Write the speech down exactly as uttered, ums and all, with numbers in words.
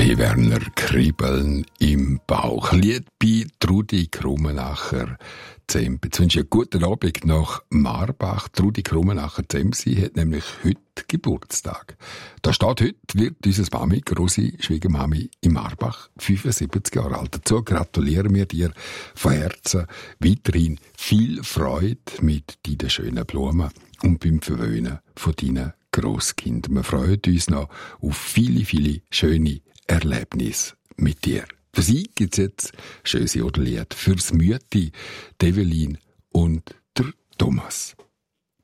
Uli Werner, Kribbeln im Bauch. Lied bei Trudi Krummenacher Zemp. Jetzt wünsche ich einen guten Abend nach Marbach. Trudi Krummenacher Zemp, sie hat nämlich heute Geburtstag. Da steht heute, wird unser Mami, grosse Schwiegermami in Marbach, fünfundsiebzig Jahre alt. Dazu gratulieren wir dir von Herzen. Weiterhin viel Freude mit deinen schönen Blumen und beim Verwöhnen von deinen Grosskind. Wir freuen uns noch auf viele, viele schöne Erlebnisse mit dir. Für sie gibt es jetzt schönes Jodellied fürs Mütti, Develin und der Thomas.